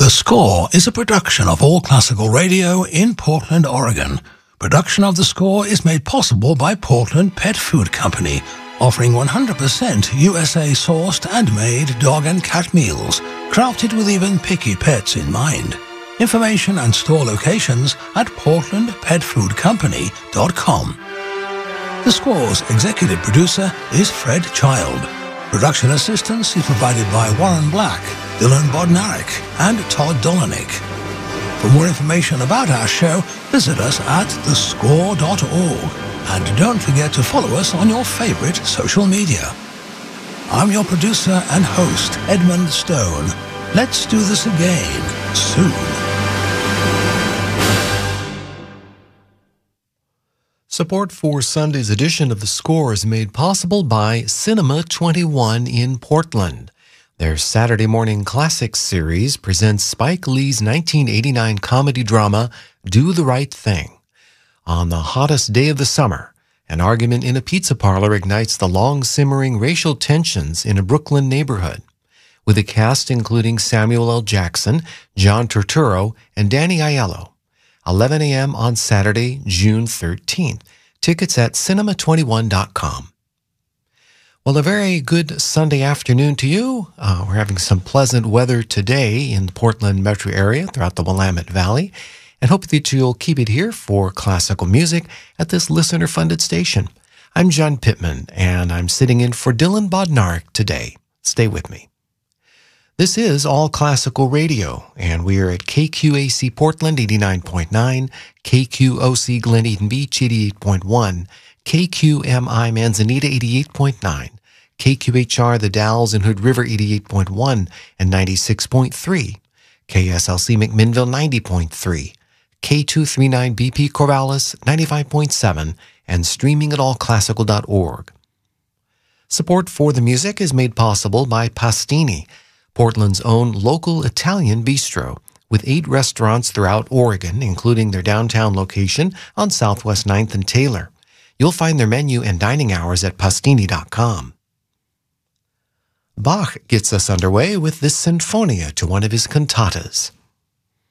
The Score is a production of All Classical Radio in Portland, Oregon. Production of The Score is made possible by Portland Pet Food Company, offering 100% USA-sourced and made dog and cat meals, crafted with even picky pets in mind. Information and store locations at portlandpetfoodcompany.com. The Score's executive producer is Fred Child. Production assistance is provided by Warren Black, Dylan Bodnarik, and Todd Dolanik. For more information about our show, visit us at thescore.org. And don't forget to follow us on your favorite social media. I'm your producer and host, Edmund Stone. Let's do this again soon. Support for Sunday's edition of The Score is made possible by Cinema 21 in Portland. Their Saturday Morning Classics series presents Spike Lee's 1989 comedy drama, Do the Right Thing. On the hottest day of the summer, an argument in a pizza parlor ignites the long-simmering racial tensions in a Brooklyn neighborhood. With a cast including Samuel L. Jackson, John Turturro, and Danny Aiello. 11 a.m. on Saturday, June 13th. Tickets at cinema21.com. Well, a very good Sunday afternoon to you. We're having some pleasant weather today in the Portland metro area throughout the Willamette Valley, and hope that you'll keep it here for classical music at this listener-funded station. I'm John Pittman, and I'm sitting in for Dylan Bodnarik today. Stay with me. This is All Classical Radio, and we are at KQAC Portland 89.9, KQOC Glen Eden Beach 88.1, KQMI Manzanita 88.9, KQHR The Dalles and Hood River 88.1 and 96.3, KSLC McMinnville 90.3, K239BP Corvallis 95.7, and streaming at allclassical.org. Support for the music is made possible by Pastini, Portland's own local Italian bistro, with 8 restaurants throughout Oregon, including their downtown location on Southwest 9th and Taylor. You'll find their menu and dining hours at pastini.com. Bach gets us underway with this Sinfonia to one of his cantatas.